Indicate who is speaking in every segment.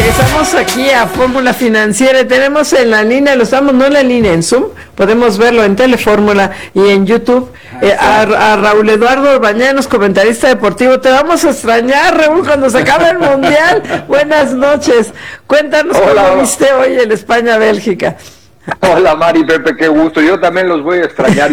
Speaker 1: Regresamos aquí a Fórmula Financiera. Tenemos en la línea, lo estamos, no en la línea, en Zoom, podemos verlo en Telefórmula y en YouTube, a Raúl Eduardo Orbañanos, comentarista deportivo. Te vamos a extrañar, Raúl, cuando se acabe el Mundial. Buenas noches. Cuéntanos cómo viste hoy en España-Bélgica.
Speaker 2: Hola Mari, Pepe, qué gusto. Yo también los voy a extrañar,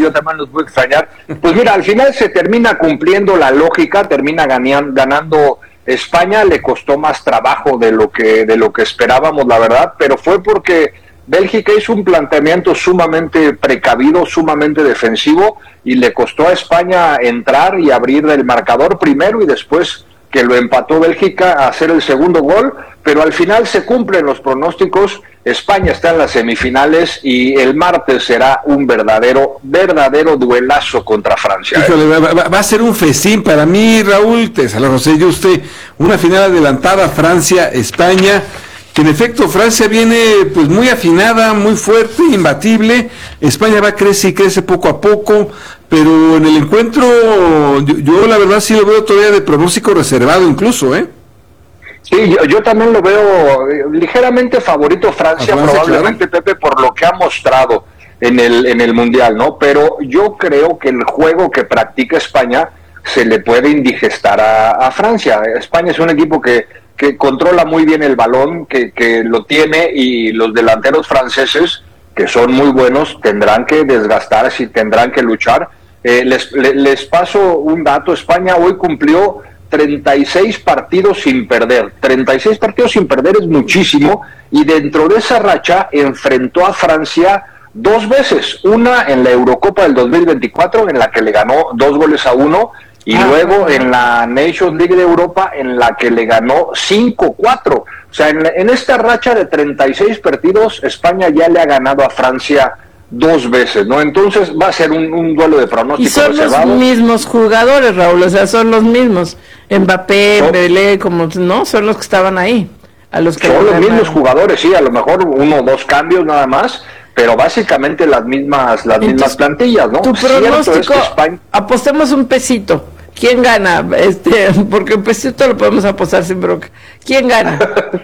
Speaker 2: Pues mira, al final se termina cumpliendo la lógica, termina ganando España. Le costó más trabajo de lo que esperábamos, la verdad, pero fue porque Bélgica hizo un planteamiento sumamente precavido, sumamente defensivo, y le costó a España entrar y abrir el marcador primero, y después que lo empató Bélgica a hacer el segundo gol, pero al final se cumplen los pronósticos. España está en las semifinales y el martes será un verdadero duelazo contra Francia.
Speaker 3: Híjole, va a ser un festín para mí, Raúl, se lo sé yo usted, una final adelantada, Francia-España, que en efecto Francia viene pues muy afinada, muy fuerte, imbatible. España va crece poco a poco, pero en el encuentro yo la verdad sí lo veo todavía de pronóstico reservado incluso,
Speaker 2: Sí, yo también lo veo ligeramente favorito Francia, probablemente, claro, Pepe, por lo que ha mostrado en el Mundial, ¿no? Pero yo creo que el juego que practica España se le puede indigestar a Francia. España es un equipo que controla muy bien el balón, que lo tiene, y los delanteros franceses, que son muy buenos, tendrán que desgastarse y tendrán que luchar. Les paso un dato. España hoy cumplió 36 partidos sin perder. 36 partidos sin perder es muchísimo, y dentro de esa racha enfrentó a Francia 2 veces, una en la Eurocopa del 2024, en la que le ganó 2-1, y luego en la Nations League de Europa, en la que le ganó 5-4. O sea, en esta racha de 36 partidos, España ya le ha ganado a Francia 2 veces, ¿no? Entonces va a ser un duelo de pronóstico.
Speaker 1: Y son reservado. Los mismos jugadores, Raúl, o sea, son los mismos. Mbappé, Belé, como no, son los que estaban ahí. A los que
Speaker 2: son los mismos jugadores, sí, a lo mejor 1 o 2 cambios nada más, pero básicamente las mismas plantillas, ¿no?
Speaker 1: Tu pronóstico, es que España... apostemos un pesito. ¿Quién gana? Porque un pesito lo podemos apostar sin bronca. ¿Quién gana?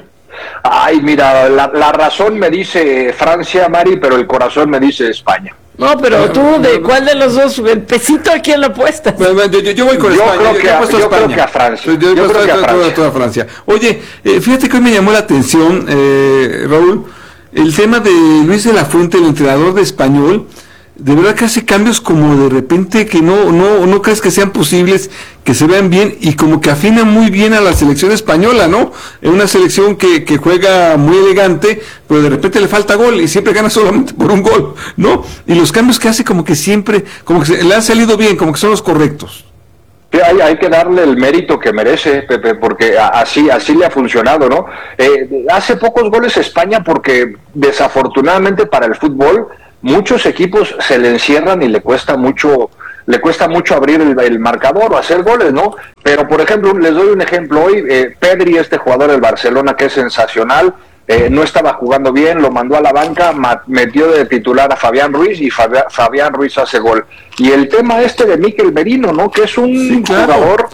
Speaker 2: Ay, mira, la razón me dice Francia, Mari, pero el corazón me dice España.
Speaker 1: No, pero tú, ¿de cuál de los dos? ¿El pesito a quién lo apuestas?
Speaker 3: Yo voy con España.
Speaker 2: Yo creo que a Francia.
Speaker 3: Yo creo que a toda Francia. Oye, fíjate que hoy me llamó la atención, Raúl, el tema de Luis de la Fuente, el entrenador de Español. De verdad que hace cambios como de repente que no crees que sean posibles, que se vean bien, y como que afina muy bien a la selección española, ¿no? Es una selección que juega muy elegante, pero de repente le falta gol y siempre gana solamente por un gol, ¿no? Y los cambios que hace como que siempre, como que le han salido bien, como que son los correctos.
Speaker 2: Sí, hay que darle el mérito que merece, Pepe, porque así le ha funcionado, ¿no? Hace pocos goles España porque desafortunadamente para el fútbol muchos equipos se le encierran y le cuesta mucho abrir el marcador o hacer goles, ¿no? Pero, por ejemplo, les doy un ejemplo hoy. Pedri, este jugador del Barcelona que es sensacional, no estaba jugando bien, lo mandó a la banca, metió de titular a Fabián Ruiz, y Fabián Ruiz hace gol. Y el tema de Mikel Merino, ¿no? Que es un jugador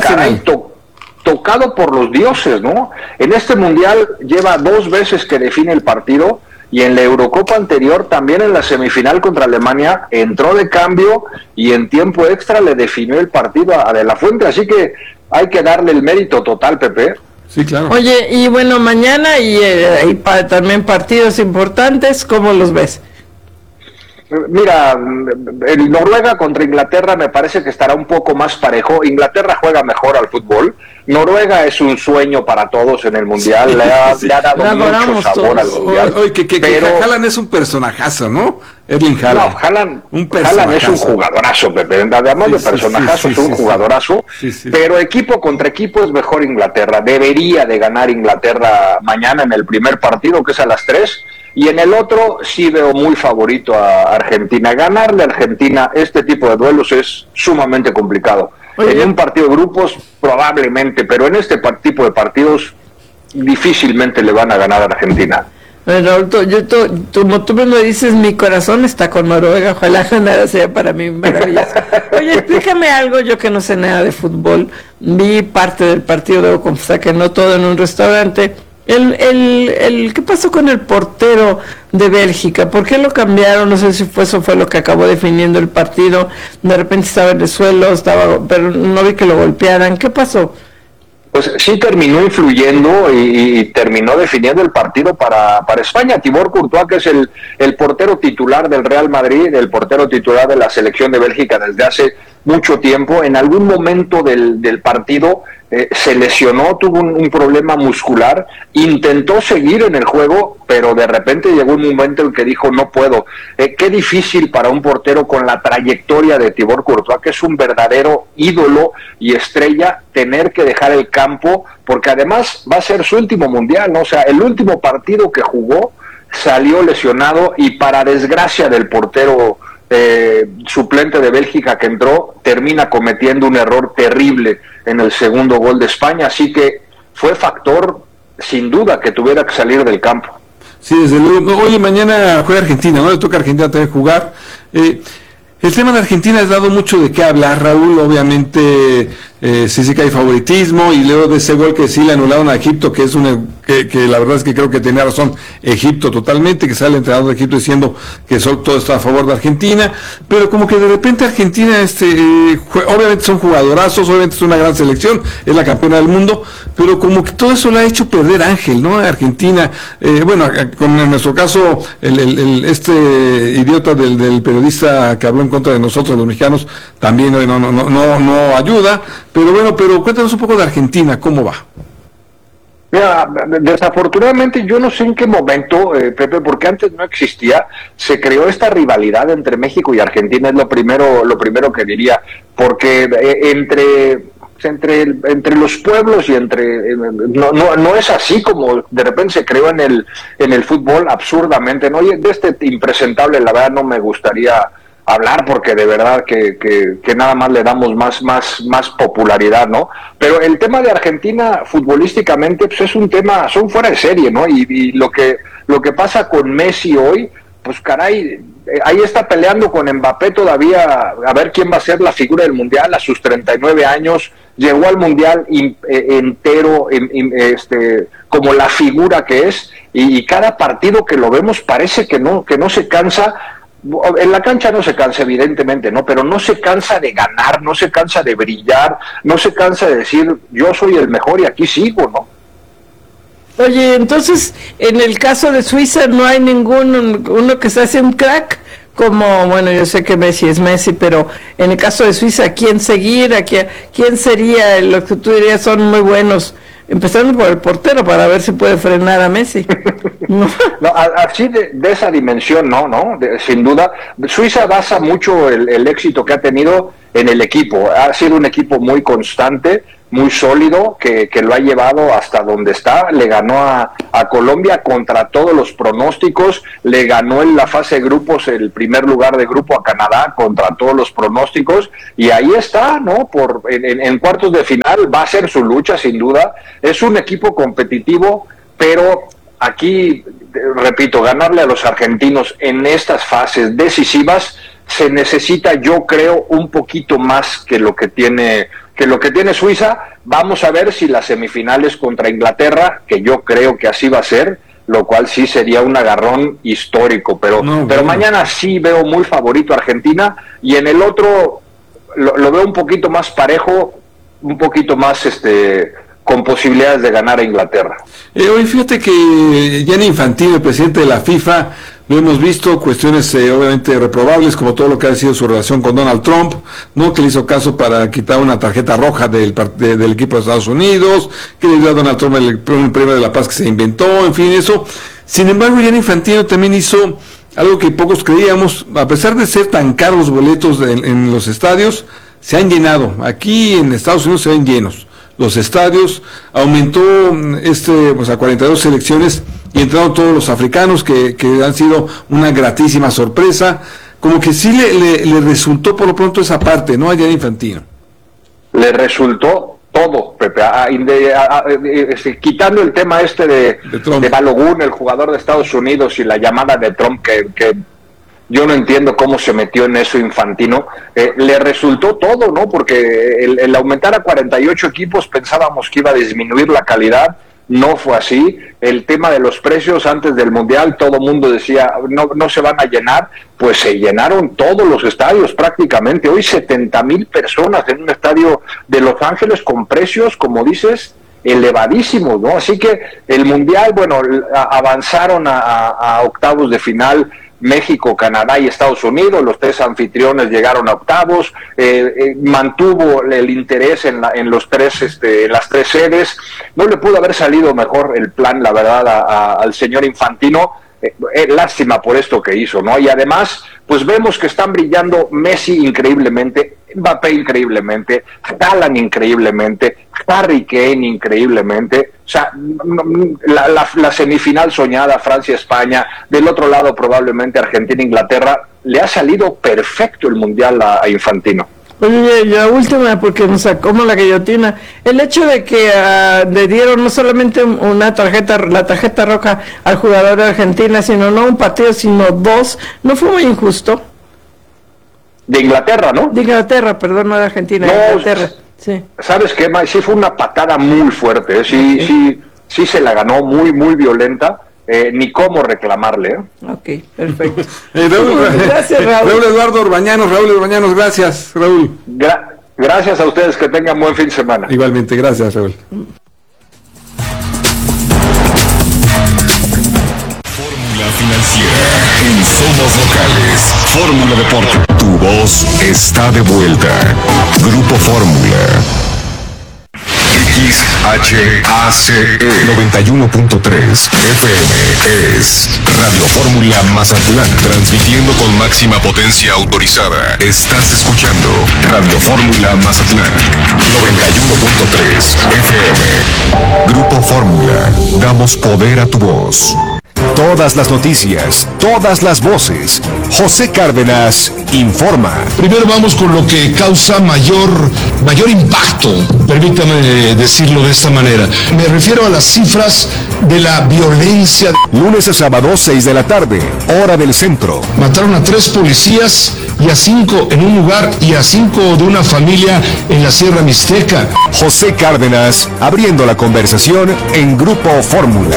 Speaker 2: tocado por los dioses, ¿no? En este Mundial lleva 2 veces que define el partido, y en la Eurocopa anterior, también en la semifinal contra Alemania, entró de cambio y en tiempo extra le definió el partido a De la Fuente. Así que hay que darle el mérito total, Pepe.
Speaker 3: Sí, claro.
Speaker 1: Oye, y bueno, mañana y también partidos importantes, ¿cómo los ves?
Speaker 2: Mira, el Noruega contra Inglaterra me parece que estará un poco más parejo. Inglaterra juega mejor al fútbol. Noruega es un sueño para todos en el Mundial. Le ha dado mucho sabor al Mundial.
Speaker 3: Pero Haaland es un personajazo, ¿no? Erling Haaland.
Speaker 2: No, Haaland es un jugadorazo, Pepe. Además de personajazo, es un jugadorazo. Pero equipo contra equipo es mejor Inglaterra. Debería de ganar Inglaterra mañana en el primer partido, que es a las 3. Y en el otro sí veo muy favorito a Argentina. Ganarle a Argentina este tipo de duelos es sumamente complicado. En un partido de grupos probablemente, pero en este tipo de partidos difícilmente le van a ganar a Argentina.
Speaker 1: Raúl, como tú me dices, mi corazón está con Noruega. Ojalá ganara, sea para mí maravilloso. Oye, explícame algo, yo que no sé nada de fútbol. Vi parte del partido, debo confesar que no todo, en un restaurante. ¿Qué pasó con el portero de Bélgica? ¿Por qué lo cambiaron? No sé si eso fue lo que acabó definiendo el partido. De repente estaba en el suelo, pero no vi que lo golpearan. ¿Qué pasó?
Speaker 2: Pues sí terminó influyendo y terminó definiendo el partido para España. Thibaut Courtois, que es el portero titular del Real Madrid, el portero titular de la selección de Bélgica desde hace mucho tiempo, en algún momento del partido se lesionó, tuvo un problema muscular, intentó seguir en el juego, pero de repente llegó un momento en que dijo no puedo. Qué difícil para un portero con la trayectoria de Thibaut Courtois, que es un verdadero ídolo y estrella, tener que dejar el campo, porque además va a ser su último mundial, ¿no? O sea, el último partido que jugó salió lesionado, y para desgracia del portero suplente de Bélgica que entró, termina cometiendo un error terrible en el segundo gol de España, así que fue factor sin duda que tuviera que salir del campo.
Speaker 3: Sí, desde luego. No, oye, mañana juega Argentina, ¿no? Le toca a Argentina también jugar. El tema de Argentina ha dado mucho de qué hablar, Raúl. Obviamente sí que hay favoritismo, y luego de ese gol que sí le anularon a Egipto, que es que la verdad es que creo que tenía razón Egipto totalmente, que sale el entrenador de Egipto diciendo que todo está a favor de Argentina, pero como que de repente Argentina obviamente son jugadorazos, obviamente es una gran selección, es la campeona del mundo, pero como que todo eso le ha hecho perder Ángel, ¿no? Argentina, en nuestro caso este idiota del periodista que habló en contra de nosotros los mexicanos también no ayuda. Pero cuéntanos un poco de Argentina, ¿cómo va?
Speaker 2: Mira, desafortunadamente yo no sé en qué momento, Pepe, porque antes no existía, se creó esta rivalidad entre México y Argentina, es lo primero que diría, porque entre los pueblos y no es así como de repente se creó en el fútbol absurdamente, ¿no? Y de este impresentable, la verdad, no me gustaría hablar, porque de verdad que nada más le damos más popularidad, ¿no? Pero el tema de Argentina futbolísticamente, pues es un tema, son fuera de serie, ¿no? Y lo que pasa con Messi hoy, pues caray, ahí está peleando con Mbappé todavía, a ver quién va a ser la figura del Mundial a sus 39 años, llegó al Mundial entero, como la figura que es, y cada partido que lo vemos parece que no se cansa. En la cancha no se cansa, evidentemente, ¿no? Pero no se cansa de ganar, no se cansa de brillar, no se cansa de decir yo soy el mejor y aquí sigo, ¿no?
Speaker 1: Oye, entonces, en el caso de Suiza no hay uno que se hace un crack, como, bueno, yo sé que Messi es Messi, pero en el caso de Suiza, ¿quién seguir? ¿Quién sería lo que tú dirías son muy buenos? Empezando por el portero para ver si puede frenar a Messi. No,
Speaker 2: así de esa dimensión, no, sin duda. Suiza basa mucho el éxito que ha tenido en el equipo. Ha sido un equipo muy constante, muy sólido, que lo ha llevado hasta donde está. Le ganó a Colombia contra todos los pronósticos, le ganó en la fase de grupos el primer lugar de grupo a Canadá contra todos los pronósticos, y ahí está, ¿no? En cuartos de final va a ser su lucha, sin duda. Es un equipo competitivo, pero aquí, repito, ganarle a los argentinos en estas fases decisivas se necesita, yo creo, un poquito más que lo que tiene Suiza. Vamos a ver si las semifinales contra Inglaterra, que yo creo que así va a ser, lo cual sí sería un agarrón histórico, pero mañana sí veo muy favorito a Argentina, y en el otro lo veo un poquito más parejo, un poquito más con posibilidades de ganar a Inglaterra.
Speaker 3: Hoy fíjate que Gianni Infantino, el presidente de la FIFA, lo hemos visto, cuestiones obviamente reprobables, como todo lo que ha sido su relación con Donald Trump, ¿no? Que le hizo caso para quitar una tarjeta roja del equipo de Estados Unidos, que le dio a Donald Trump el premio de la paz que se inventó, en fin, eso. Sin embargo, Gianni Infantino también hizo algo que pocos creíamos, a pesar de ser tan caros los boletos en los estadios, se han llenado. Aquí en Estados Unidos se ven llenos los estadios, aumentó a 42 selecciones, y entraron todos los africanos, que han sido una gratísima sorpresa. Como que sí le resultó por lo pronto esa parte, ¿no? A Gianni Infantino. Le
Speaker 2: resultó todo, Pepe, quitando el tema de Balogun, el jugador de Estados Unidos, y la llamada de Trump, que yo no entiendo cómo se metió en eso Infantino, le resultó todo, ¿no? Porque el aumentar a 48 equipos pensábamos que iba a disminuir la calidad, no fue así. El tema de los precios antes del Mundial, todo mundo decía, no se van a llenar, pues se llenaron todos los estadios prácticamente. Hoy 70,000 personas en un estadio de Los Ángeles con precios, como dices, elevadísimos, ¿no? Así que el Mundial, bueno, avanzaron a octavos de final México, Canadá y Estados Unidos. Los 3 anfitriones llegaron a octavos. Mantuvo el interés en las 3 sedes. No le pudo haber salido mejor el plan, la verdad, al señor Infantino. Lástima por esto que hizo, ¿no? Y además, pues vemos que están brillando Messi increíblemente, Mbappé increíblemente, Haaland increíblemente, Harry Kane increíblemente. O sea, la semifinal soñada, Francia-España, del otro lado probablemente Argentina-Inglaterra, le ha salido perfecto el Mundial a Infantino.
Speaker 1: Oye, la última, porque nos sacó la guillotina, el hecho de que le dieron no solamente la tarjeta roja al jugador de Argentina, sino no un partido, sino 2, ¿no fue muy injusto?
Speaker 2: De Inglaterra, ¿no?
Speaker 1: De Inglaterra, perdón, no de Argentina,
Speaker 2: no,
Speaker 1: de Inglaterra. Sí.
Speaker 2: ¿Sabes qué, May? Sí fue una patada muy fuerte, sí se la ganó, muy, muy violenta. Ni cómo reclamarle.
Speaker 1: Ok, perfecto.
Speaker 3: Gracias, Raúl. Raúl Eduardo Orbañanos, gracias, Raúl.
Speaker 2: Gracias a ustedes, que tengan buen fin de semana.
Speaker 3: Igualmente, gracias, Raúl.
Speaker 4: Fórmula Financiera en Somos Locales. Fórmula Deporte. Tu voz está de vuelta. Grupo Fórmula. XHACE 91.3 FM es Radio Fórmula Mazatlán, transmitiendo con máxima potencia autorizada. Estás escuchando Radio Fórmula Mazatlán 91.3 FM. Grupo Fórmula, damos poder a tu voz. Todas las noticias, todas las voces. José Cárdenas informa.
Speaker 5: Primero vamos con lo que causa mayor impacto, permítame decirlo de esta manera. Me refiero a las cifras de la violencia.
Speaker 4: Lunes a sábado, 6 de la tarde, hora del centro.
Speaker 5: Mataron a 3 policías y a 5 en un lugar y a 5 de una familia en la Sierra Mixteca.
Speaker 4: José Cárdenas abriendo la conversación en Grupo Fórmula.